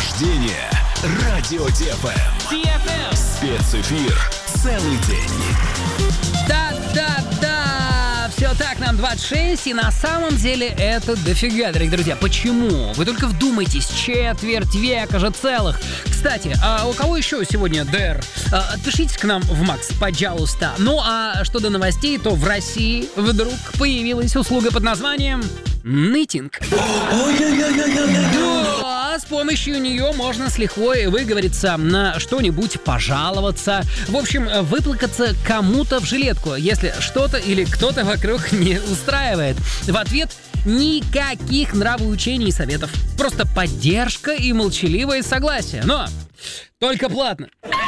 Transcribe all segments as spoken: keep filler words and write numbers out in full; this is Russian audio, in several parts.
рождения Радио Ти Эф Эм. Спецэфир целый день. Да-да-да, все так, нам двадцать шесть, и на самом деле это дофига, дорогие друзья. Почему? Вы только вдумайтесь, четверть века же целых. Кстати, а у кого еще сегодня ДР? А, отпишитесь к нам в Макс, пожалуйста. Ну а что до новостей, то в России вдруг появилась услуга под названием нытинг. Да, с помощью нее можно с лихвой выговориться, на что-нибудь пожаловаться. В общем, выплакаться кому-то в жилетку, если что-то или кто-то вокруг не устраивает. В ответ никаких нравоучений и советов. Просто поддержка и молчаливое согласие. Но только платно.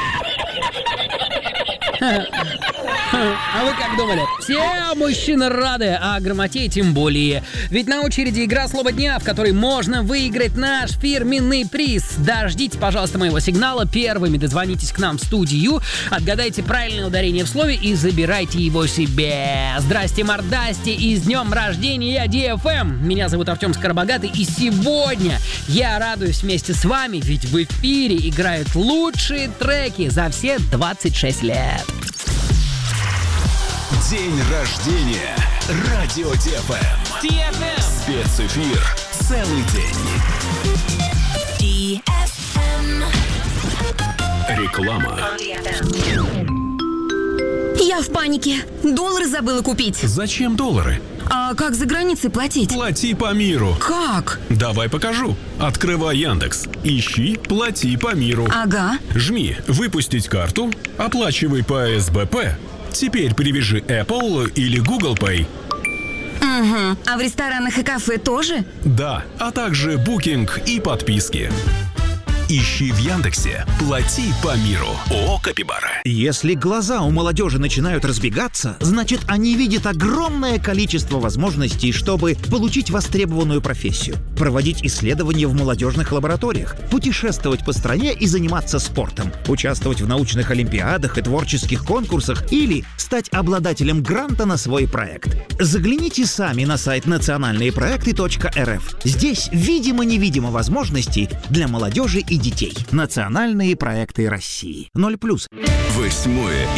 А вы как думали? Все мужчины рады, а грамотей тем более. Ведь на очереди игра «Слово дня», в которой можно выиграть наш фирменный приз. Дождитесь, пожалуйста, моего сигнала. Первыми дозвонитесь к нам в студию, отгадайте правильное ударение в слове и забирайте его себе. Здрасте, мордасти, и с днем рождения Ди Эф Эм. Меня зовут Артем Скоробогатый, и сегодня я радуюсь вместе с вами, ведь в эфире играют лучшие треки за все двадцать шесть лет. День рождения Радио Ти Эф Эм. Ти Эф Эм. Спецэфир целый день. Ди Эф Эм. Реклама. Я в панике. Доллары забыла купить. Зачем доллары? А как за границей платить? Плати по миру. Как? Давай покажу. Открывай Яндекс. Ищи «Плати по миру». Ага. Жми «Выпустить карту», оплачивай по эс бэ пэ. Теперь привяжи Apple или Google Pay. Угу. А в ресторанах и кафе тоже? Да, а также букинг и подписки. Ищи в Яндексе «Плати по миру». ООО «Капибара». Если глаза у молодежи начинают разбегаться, значит, они видят огромное количество возможностей, чтобы получить востребованную профессию, проводить исследования в молодежных лабораториях, путешествовать по стране и заниматься спортом, участвовать в научных олимпиадах и творческих конкурсах или стать обладателем гранта на свой проект. Загляните сами на сайт национальные проекты точка эр эф. Здесь видимо-невидимо возможностей для молодежи и детей. Национальные проекты России. ноль плюс. Восьмое